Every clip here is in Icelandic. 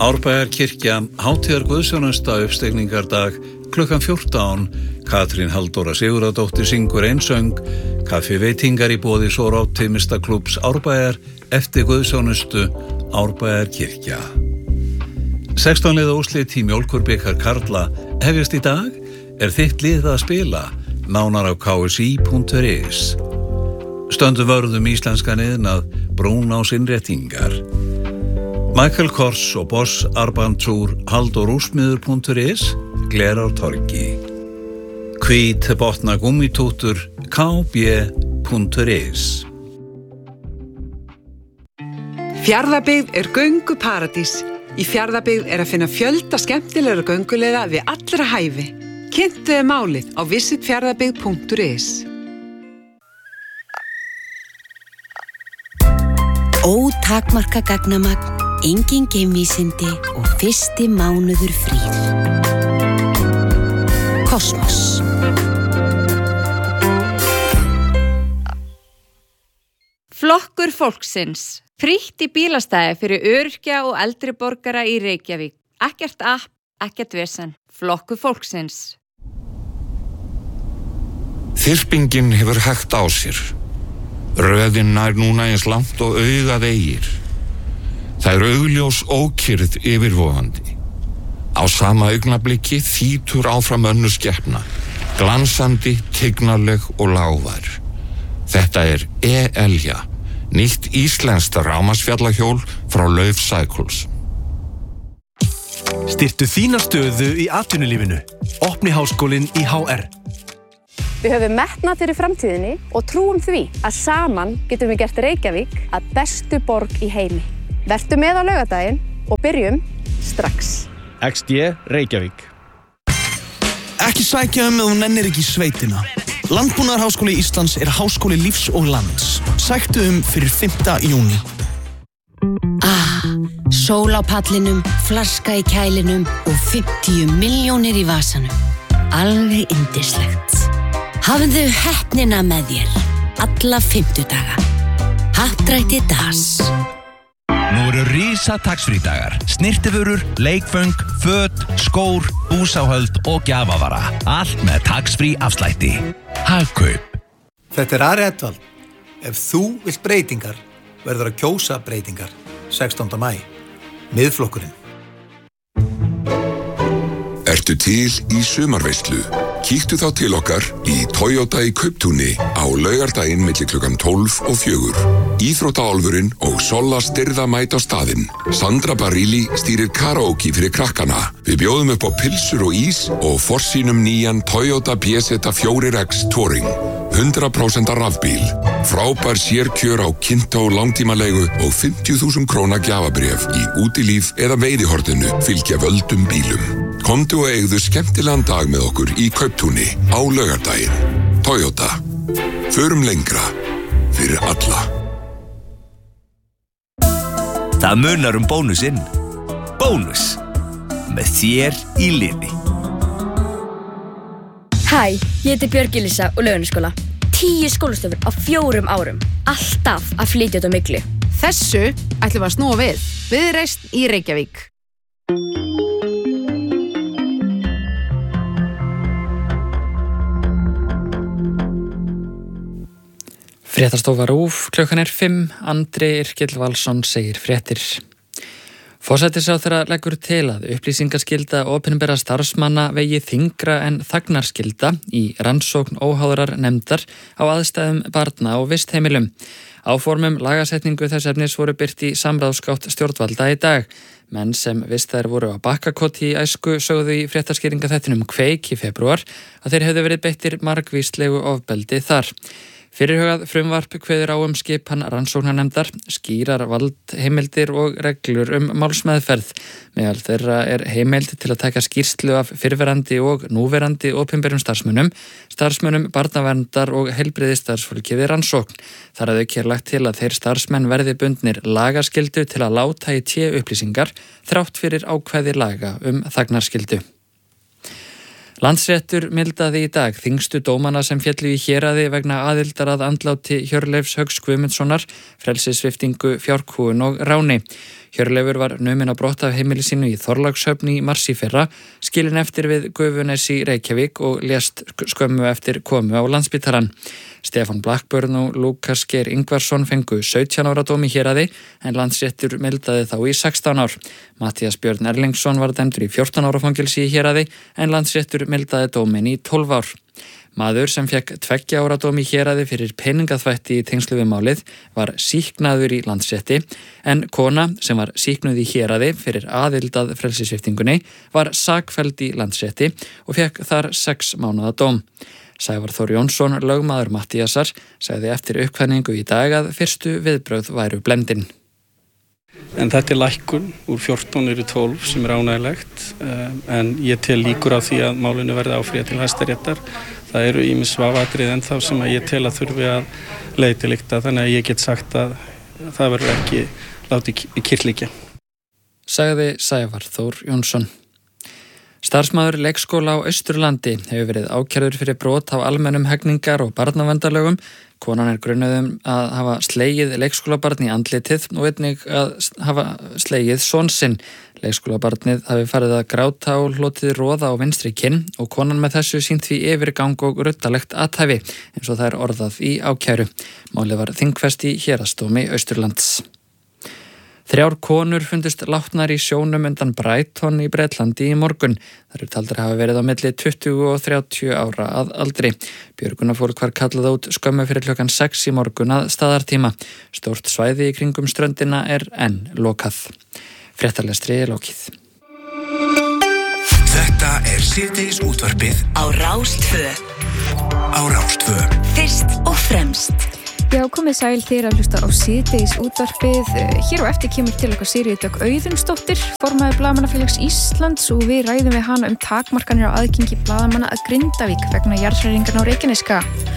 Árbæjarkirkja, hátíðar guðsþjónusta uppstigningardag klukkan 14. Katrín Halldóra Sigurðardóttir syngur einsöng, kaffi veitingar í boði Optimistaklúbbs Árbæjar eftir guðsþjónustu Árbæjarkirkja. 16 liða úrslit í Mjólkurbikar karla hefjast í dag. Þitt lið að spila? Nánar á ksi.is. Stöndum vörðum íslenskan iðnað, Brúnás innréttingar. Michael Kors og Boss Arbandsúr haldorúsmiður.is, Glerártorgi. Hvít botna gúmmítútur, kb.is. Fjarðabyggð gönguparadís. Í Fjarðabyggð að finna fjölda skemmtilegra gönguleiða við allra hæfi. Kynntu málið á visitfjarðabyggð.is. Ótakmarka gagnamagn, engin geimvísindi og fyrsti mánuður fríð. Kosmos. Flokkur fólksins. Frítt í bílastæði fyrir öryrkja og eldri borgara í Reykjavík. Ekkert app, ekkert vesen. Flokkur fólksins. Þyrpingin hefur hægt á sér. Röðin nær núna eins langt og augað eigir. Það augljós ókyrrð yfirvofandi. Á sama augnabliki þýtur áfram önnur skepna, glansandi, tignarleg og lágvær. Þetta Elja, nýtt íslenskt rafmagnsfjallahjól frá Lauf Cycles. Styrktu þína stöðu í atvinnulífinu. Opni háskólinn í HR. Við höfum metnað fyrir framtíðinni og trúum því að saman getum við gert Reykjavík að bestu borg í heimi. Vertu með á laugardaginn og byrjum strax. XD Reykjavík. Ekki sækja ef þú nennir ekki í sveitina. Landbúnaðarháskóli Íslands háskóli lífs og lands. Sæktu fyrir 5. júní. Sól á pallinum, flaska í kælinum og 50 milljónir í vasanum. Alveg yndislegt. Hafðu heppnina með þér alla 50 daga. Happdrætti Das. Nú risa tax-free-dagar. Snyrtivörur, leikföng, föt, skór, búsáhöld og gjafavara. Allt með tax-free afslætti. Hagkaup. Þetta Ari Edvald. Ef þú vilt breytingar, verður að kjósa breytingar. 16. maí. Miðflokkurinn. Ertu til í sumarveislu? Kíktu þá til okkar í Toyota í Kauptúni á laugardaginn milli klukkan 12 og 4. Íþróttaálfurinn og Solla styrða mæta á staðinn. Sandra Barilli stýrir karaoke fyrir krakkana. Við bjóðum upp á pilsur og ís og forsýnum nýjan Toyota BZ4X Touring. 100% rafbíl. Frábær sérkjör á Kinto langtímaleigu og 50.000 króna gjafabréf í útilíf eða veiðihorninu fylgja völdum bílum. Komdu og eigðu skemmtilegan dag með okkur í Kauptúni á laugardaginn. Toyota. Förum lengra. Fyrir alla. Það munar bónusinn. Bónus. Með þér í liði. Hæ, ég heiti Björg Elísa og Laugarnesskóla. 10 skólastofur á 4 árum. Alltaf að flytja út á milli. Þessu ætlum við að snúa við. Viðreisn í Reykjavík. Fréttastofa RÚV, klukkan 5, Andri Yrkill Valsson segir fréttir. Forsætisráðherra leggur til að upplýsingaskylda opinberra starfsmanna vegi þyngra en þagnarskylda í rannsókn óháðrar nefndar á aðstæðum barna og vistheimilum. Áformum lagasetningu þess efnis voru birt í samráðsgátt stjórnvalda í dag. Menn sem vistaðir voru á Bakkakoti í æsku sögðu í fréttaskýringaþættinum Kveik í febrúar að þeir hefðu verið beittir margvíslegu ofbeldi þar. Fyrirhugað frumvarp kveður á skipan rannsóknarnefndar, skýrar valdheimildir og reglur málsmeðferð. Meðal þeirra heimild til að taka skýrslu af fyrrverandi og núverandi opinberum starfsmönnum barnaverndar og heilbrigðisstarfsfólki við rannsókn. Þar að auki lagt til að þeir starfsmenn verði bundnir lagaskyldu til að láta í té upplýsingar þrátt fyrir ákvæði laga þagnarskyldu. Landsréttur mildaði í dag þyngstu dómana sem féllu í héraði vegna aðildar að andláti Hjörleifs Hauks Guðmundssonar, frelsissviptingu, fjárkúgun og ráni. Hjörleifur var numinn á brott af heimili sínu í Þorlákshöfn í mars í fyrra, skilinn eftir við Gufunes í Reykjavík og lést skömmu eftir komu á Landspítalann. Stefán Blackburn og Lúkas Geir Ingvarsson fengu 17 ára dóm í héraði en Landsréttur mildaði þá í 16 ár. Matthías Björn Erlingsson var dæmdur í 14 ára fangelsi í héraði en Landsréttur mildaði dóminn í 12 ár. Maður sem fekk 2 ára dóm í héraði fyrir peningaþvætti í tengslu við málið var sýknaður í Landsrétti en kona sem var sýknuð í héraði fyrir aðild að frelsissviptingunni var sakfelld í Landsrétti og fekk þar 6 mánaða dóm. Sævar Þór Jónsson, lögmaður Matthíasar, sagði eftir uppkvæningu í dag að fyrstu viðbrögð væru blendin. En þetta lækkun úr 14 yfir 12 sem ánægilegt en ég tel líkur á því að málinu verði áfrýjað til Hæstaréttar. Það eru ýmis vafatriði ennþá sem að ég tel að þurfi að leiða til lykta þannig að ég get sagt að það verður ekki látið kyrrt liggja. Sagði Sævar Þór Jónsson. Starfsmaður leikskóla á Austurlandi hefur verið ákærður fyrir brot á almennum hegningar og barnaverndarlögum. Konan grunuð að hafa slegið leikskólabarn í andlitið og einnig að hafa slegið son sinn. Leikskólabarnið hafi farið að gráta og hlotið roða á vinstri kinn og konan með þessu sýnt því yfirgang og ruddalegt athæfi eins og það er orðað í ákæru. Málið var þingfest í Héraðsdómi Austurlands. 3 konur fundust látnar í sjónum undan Brighton í Bretlandi í morgun. Það eru taldar hafa verið á milli 20 og 30 ára að aldri. Björgunarfólk var kallað út skömmu fyrir klukkan 6 í morgun að staðartíma. Stórt svæði í kringum ströndina er enn lokað. Fréttalestri er lokið. Þetta er síðdegis útvarpið á Rás 2. Á Rás 2. Fyrst og fremst. Já, komið sæl þér að hlusta á síðdegis útvarpið. Hér á eftir kemur til okkar Sigríður Dögg Auðunsdóttir, formaður Blaðamannafélags Íslands og við ræðum við hana takmarkanir á aðgengi blaðamanna að Grindavík vegna jarðhræringanna á Reykjaneska.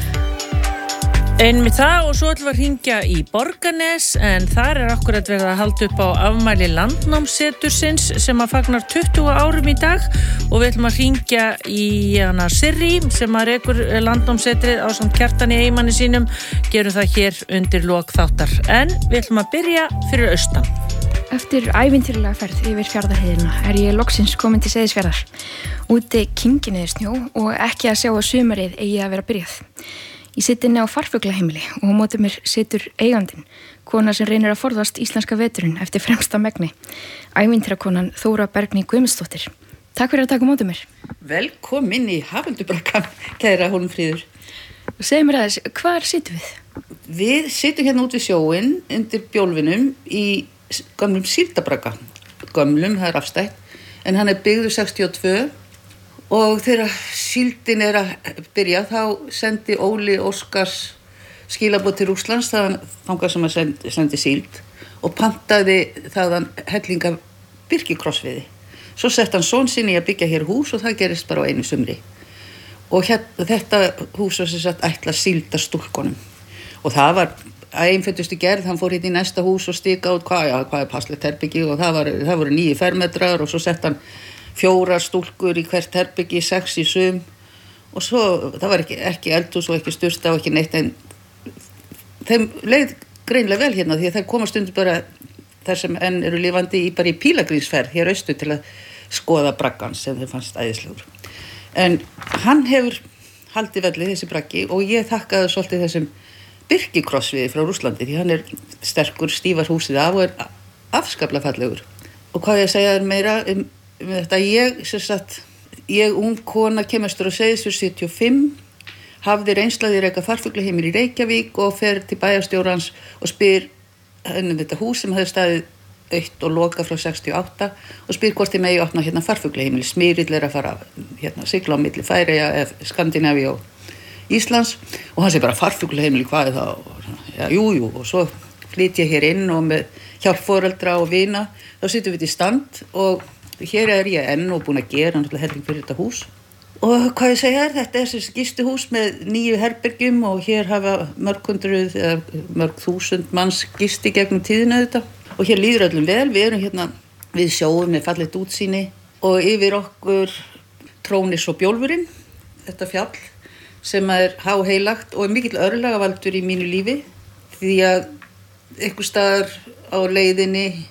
Einmitt það og svo ætlum við að hringja í Borgarnes en þar er akkurat verið að halda upp á afmæli landnámssetursins sem að fagnar 20 árum í dag og við ætlum að hringja í hana Sirri sem að rekur landnámssetrið á samt Kjartani eiginmanni sínum, gerum það hér undir lok þáttar en við ætlum að byrja fyrir austan. Eftir ævintýralega ferð yfir Fjarðarheiðina er ég loksins komin til Seyðisfjarðar. Úti kyngir niður snjó og ekki að sjá að sumarið eigi að vera byrjað. Ég sitt inni á farfuglaheimili og á móti mér situr eigandinn, kona sem reynir að forðast íslenska veturinn eftir fremsta megni. Ævintýrakonan Þóra Bergný Guðmundsdóttir. Takk fyrir að taka á móti mér. Velkomin í Hafundubrekkan, kæra Hólmfríður. Segðu mér aðeins, hvar situm við? Við situm hérna út við sjóin undir bjólfinum í gamlum síldabrakka. Gamlum, það er afstætt, en hann er byggður 62 og þegar síldin er að byrja þá sendi Óli Óskars skilaboð til Rússlands þangað sem að sendi síld og pantaði þaðan hellinga birkikrossviði. Svo sett hann son sinn í að byggja hér hús og það gerist bara á einu sumri. Og þetta hús var sem sagt ætlað síldarstúlkunum. Og það var einföldustu gerð, hann fór hérna í næsta hús og stika út hvað er passlegt herbyggi og það voru 9 fermetrar og svo sett hann 4 stúlkur í hvert herbyggi, 6 í sum og svo, það var ekki eldhús og ekki stursta og ekki neitt en þeim leið greinlega vel hérna því að þær koma stundum bara þar sem enn eru lifandi bara í pílagrímsferð hér austur til að skoða braggan sem þeim fannst æðislegur. En hann hefur haldið velli þessi braggi og ég þakkaði svolítið þessum birkikrossviði frá Rússlandi því hann er sterkur, stífar húsið af og er afskaplega fallegur. Og hvað ég segja meira þetta, ég ung kona kemur á Seyðisfjörð 75, hafði reynslaði reka farfuglaheimili í Reykjavík og fer til bæjarstjórans og spyr henni þetta hús sem hefði staðið autt og lokað frá 68 og spyr hvort ég megi opna hérna farfuglaheimili. Smyrill er að fara hérna sigla á milli Færeyja eða Skandinavíu og Íslands og hann segir bara farfuglaheimili, hvað er það? Já, jú, og svo flyt ég hér inn og með hjálp foreldra og vina þá sittum við í stand og hér er ég enn og búin að gera náttúrulega helling fyrir þetta hús og hvað ég segja þetta er þessi gistuhús með 9 herbergjum og hér hafa mörg þúsund manns gisti gegnum tíðina þetta og hér líður öllum vel, við erum hérna við sjóum með fallegt útsýni og yfir okkur trónir svo Bjólfurinn, þetta fjall sem er háheilagt og er mikill örlagavaldur í mínu lífi því að einhvers staðar á leiðinni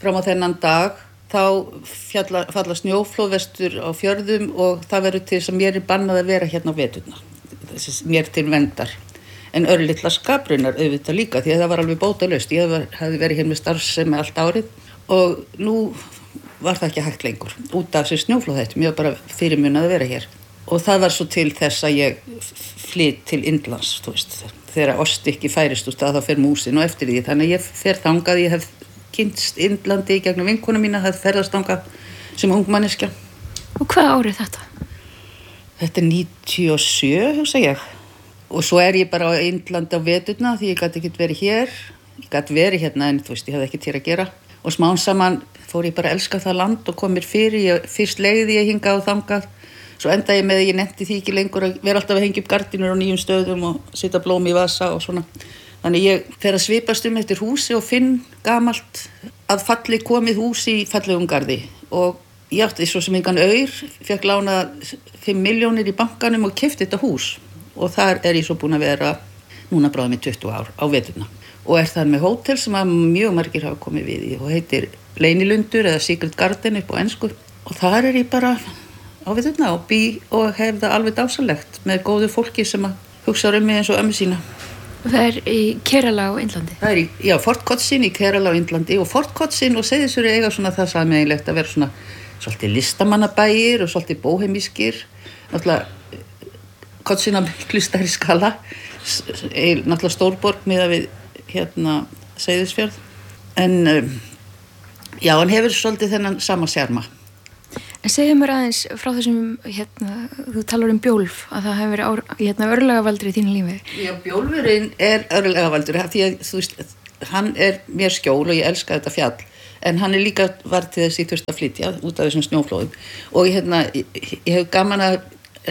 fram á þennan dag þá falla snjóflóð vestur á fjörðum og það verður til þess að mér bannað að vera hérna á veturna. Mér til verndar. En örlitla skaprunar auðvitað líka því að það var alveg bótalaust. Ég hafði verið hér með starfsemi allt árið og nú var það ekki hægt lengur út af þessu snjóflóðhættum. Ég var bara fyrirmunað að vera hér. Og það var svo til þess að ég flytt til Indlands, þú veist. Þegar ostykki færist úr stað þá fer músin og eftir því. Þannig að ég fer þangað, ég hef kynnst Indlandi í gegnum vinkona mína, það ferðast þangað sem ungmanneskja. Og hvað árið þetta? Þetta er 97, hugsa ég. Og svo ég bara á Indlandi á veturna því ég gæti ekki verið hér. Ég gæti verið hérna en þú veist, ég hafði ekki til að gera. Og smán saman fór ég bara að elska það land og kom mér fyrir. Fyrst leigði ég hingað og þangað. Svo endaði ég með að ég nennti því ekki lengur að vera alltaf að hengja upp gardínur á nýjum stöðum og setja blóm í vasa og svona. Þannig ég fer að svipast eftir húsi og finn gamalt að falli komið hús í fallegum garði. Og ég átti svo sem engan aur, fékk lánað 5 milljónir í bankanum og keypti þetta hús. Og þar ég svo búin að vera núna bráðum í 20 ár á veturna. Og þar með hótel sem að mjög margir hafa komið við í og heitir Leynilundur eða Secret Garden upp á ensku. Og þar ég bara á veturna og bý og hef það alveg dásalegt með góðu fólki sem að hugsa mig eins og ömmu sína. Og það í Kerala á Indlandi? Það já, Fort Kotsin í Kerala á Indlandi og Fort Kotsin og Seyðisfjörður eiga svona það sameiginlegt að vera svona svolítið listamannabæir og svolítið bóhemískir. Náttúrulega Kotsin á miklu stærri skala, náttúrulega stórborg miðað við Seyðisfjörð. En já, hann hefur svolítið þennan sama sjarma. En segðu mér aðeins frá þessum, þú talar bjólf, að það hefur verið örlagavaldur í þínu lífi. Já, bjólfurinn örlagavaldur, því að þú veist, hann mér skjól og ég elska þetta fjall, en hann líka var til þess að ég þurfti að flytja út af þessum snjóflóðum. Og ég hef gaman að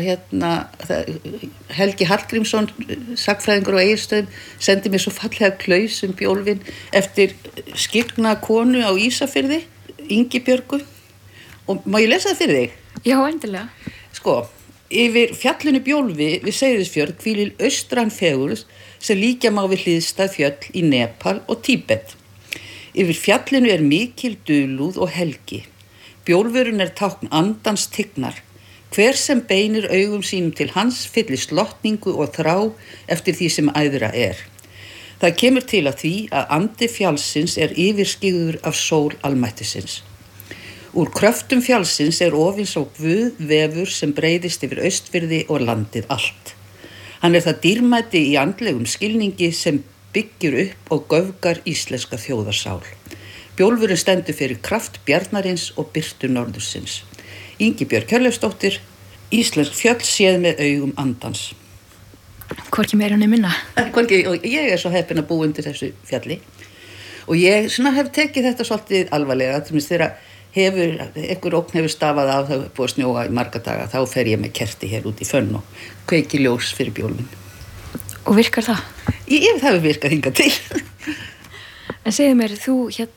Helgi Hallgrímsson, sagnfræðingur á Egilsstöðum, sendi mér svo fallega klaus bjólfinn eftir skyggna konu á Ísafirði, Ingibjörgu. Og má ég lesa það fyrir þig? Já, endilega. Sko, yfir fjallinu Bjólfi við Seyðisfjörð hvílir austran fegurð sem líkja má við hliðstæð fjöll í Nepal og Tíbet. Yfir fjallinu mikil dulúð og helgi. Bjólfurinn tákn andans tignar. Hver sem beinir augum sínum til hans fyllist lotningu og þrá eftir því sem æðra Það kemur til að því að andi fjallsins yfirskyggður af sól almættisins. Úr kröftum fjallsins ofinn sá guð vefur sem breiðist yfir Austfirði og landið allt. Hann það dýrmæti í andlegum skilningi sem byggir upp og göfgar íslenska þjóðarsál. Bjólfurinn stendur fyrir kraft bjarnarins og birtu norðursins. Ingibjörg Hjörleifsdóttir, Íslensk fjöll séð með augum andans. Hvorki meira en minna. Ég svo heppin að búa undir þessu fjalli. Og ég hef tekið þetta svolítið alvarlega. Þegar einhver ógn hefur stafað af, það búið að snjóa í marga daga, þá fer ég með kerti hér út í fönn og kveiki ljós fyrir bjólfinn. Og virkar það? Það hefur virkað hingað til. En segðu mér, þú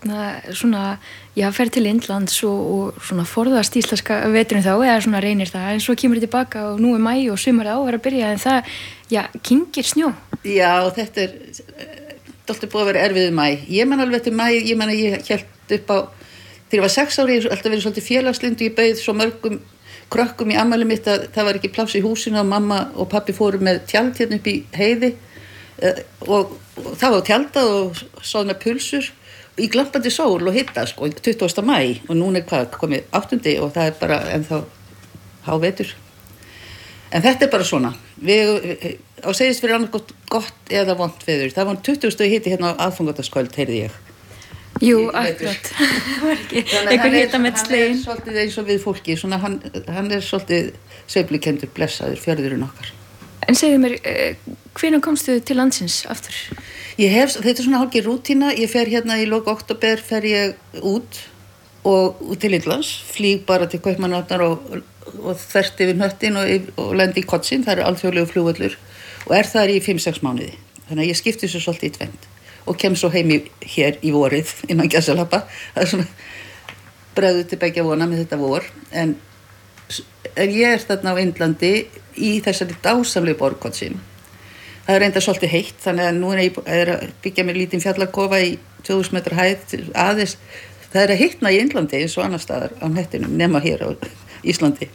fer til Indlands og forðast íslenska veturinn þá, eða reynir það, en svo kemur tilbaka og nú maí og sumarið að byrja, en það, kyngir snjó. Já, þetta dálítið búið að vera erfiður maí. Ég man alveg eftir maí, ég hélt upp á, þegar ég var 6 ári, ég alltaf verið svolítið félagslynd og ég bauð svo mörgum krökkum í afmælið mitt að það var ekki pláss í húsinu og mamma og pabbi fóru með tjald hérna upp í heiði og það var tjaldað og svona pulsur í glampandi sól og hitta 20. maí og núna komið 8. og það bara ennþá hávetur. En þetta bara svona. Á Seyðisfirði annað gott eða vont veður. Það var 20. hiti hérna á aðfangadagskvöld, heyrði ég. Jú, akkurat. Það var ekki einhver hitametslegin. Hann svolítið eins og við fólki, hann svolítið sveiflukendur blessaður fjörðurinn okkar. En segðu mér, hvenær komstu til landsins aftur? Þetta svona hálfgerð rútína. Ég fer hérna í lok október fer ég út til Indlands, flýg bara til Kaupmannahafnar og þvert yfir hnöttin og lendi í Kotsin, það alþjóðlegu flugvöllur og þar í 5-6 mánuði. Þannig að ég skipti svo svolítið í tvennt og kem svo heim hér í vorið innan gæsalappa. Það svona bregður til begja vona með þetta vor. En ég þarna á Indlandi í þessari dásamlegu borg Kotsin. Það reynda svolítið heitt, þannig að nú ég að byggja mér lítinn fjallakofa í 2000 metra hæð, aðeins það að hitna í Indlandi eins og annar staðar á hnettinum nema hér á Íslandi.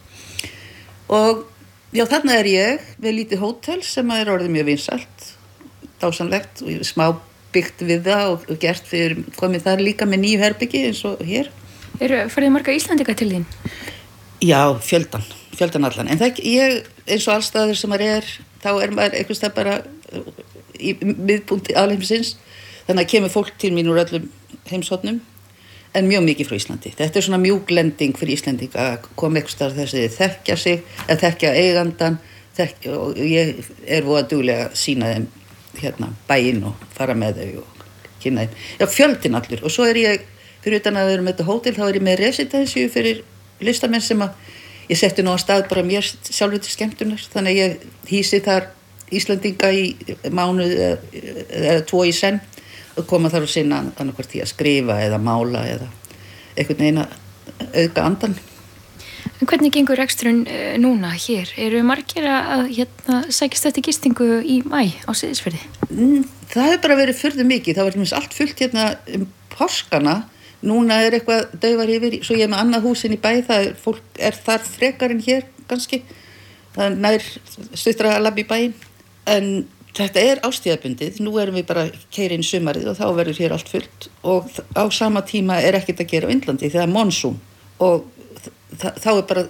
Og já, þarna ég með lítið hótel sem er orðið mjög vinsælt, dásamlegt og smá byggt við það og gert fyrir komið þar líka með 9 herbyggi eins og hér. Farið marga Íslandinga til þín? Já, fjöldan allan. En ég, eins og allstaður sem maður þá maður einhvers það bara í miðpunkti alheimsins. Þannig að kemur fólk til mín úr öllum heimshornum, en mjög mikið frá Íslandi. Þetta svona mjúk lending fyrir Íslandinga að koma einhvers staðar þess að þekkja sig, að þekkja eigandan, og ég voða duglega að sýna þeim bæinn og fara með þau og kynna þeim. Já, fjöldin allur. Og svo ég, fyrir utan að vera með þetta hótel, þá ég með residensíu fyrir listamenn sem að ég setti nú á stað bara mér sjálfur til skemmtunar. Þannig að ég hýsi þar Íslandinga í mánuð eða 2 í senn og koma þar og sinna annarkvort í að skrifa eða mála eða einhvern veginn að auka andan. En hvernig gengur reksturinn núna hér? Eru margir að sækjast eftir gistingu í maí á Seyðisfirði? Það hefur bara verið furðu mikið. Það var allt fullt páskana. Núna eitthvað daufar yfir, svo ég með annað húsin í bæ, fólk þar frekar en hér kannski. Það nær stuttra að labba í bæinn. En þetta ástíðabundið. Nú erum við bara að keyra inn sumarið og þá verður hér allt fullt. Og á sama tíma ekkert að gera á Indlandi, það monsún. Og þá bara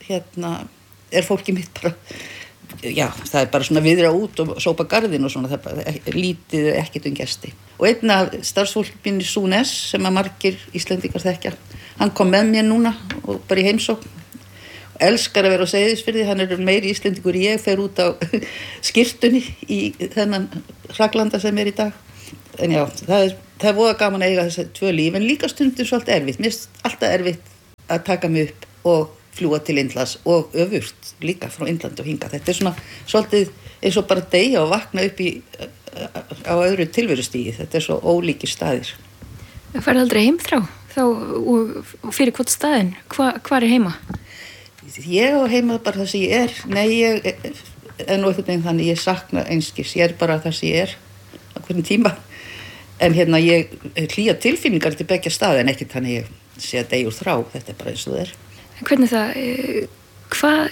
fólkið mitt bara það bara svona viðra út og sópa garðin og svona, það bara lítið ekkert gesti. Og einn af starfsfólkinu Súnes sem að margir Íslendingar þekkja, hann kom með mér núna og bara í heimsókn, elskar að vera á Seyðisfirði, hann meiri Íslendingur ég, fer út á skyrtunni í þennan hraglanda sem í dag. En já, það voða gaman að eiga þessi 2 líf, en líka stundum svolítið erfitt. Mér finnst alltaf erfitt að taka mig upp og fljúga til Indlands og öfurt líka frá Indlandi og hingað. Þetta svona svolítið eins og bara deyja og vakna upp á öðru tilverustígi. Þetta svo ólíkir staðir. Það færði aldrei heimþrá þá og fyrir hvort staðin? Hvar heima? Ég á heima bara það sem ég Nei, ég nú einhvern veginn þannig ég sakna einskis. Ég bara það sem ég á hvernig tíma. En ég hlýja tilfinningar til beggja staði en ekkert þannig ég sé að deyja úr þrá. Þetta bara eins og það Hvernig hvað